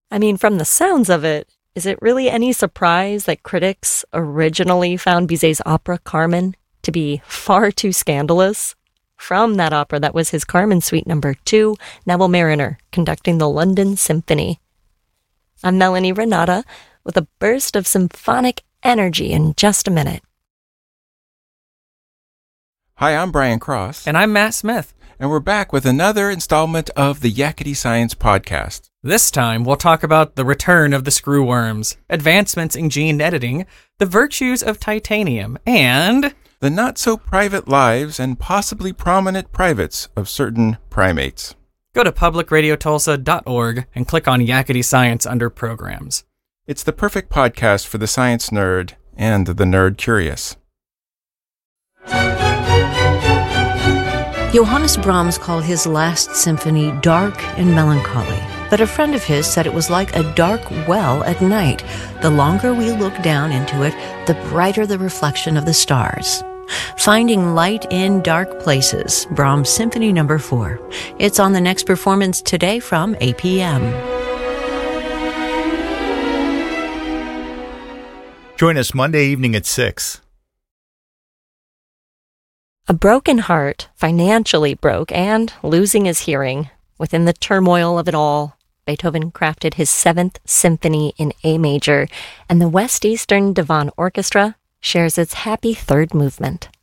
I mean, from the sounds of it, is it really any surprise that critics originally found Bizet's opera Carmen to be far too scandalous? From that opera, that was his Carmen Suite No. 2, Neville Marriner conducting the London Symphony. I'm Melanie Renata with a burst of symphonic energy in just a minute. Hi, I'm Brian Cross. And I'm Matt Smith. And we're back with another installment of the Yakety Science Podcast. This time, we'll talk about the return of the screwworms, advancements in gene editing, the virtues of titanium, and the not-so-private lives and possibly prominent privates of certain primates. Go to publicradiotulsa.org and click on Yakety Science under Programs. It's the perfect podcast for the science nerd and the nerd curious. Johannes Brahms called his last symphony dark and melancholy, but a friend of his said it was like a dark well at night. The longer we look down into it, the brighter the reflection of the stars. Finding light in dark places, Brahms Symphony No. 4. It's on the next performance today from APM. Join us Monday evening at 6. A broken heart, financially broke, and losing his hearing. Within the turmoil of it all, Beethoven crafted his 7th Symphony in A major, and the West Eastern Divan Orchestra shares its happy third movement.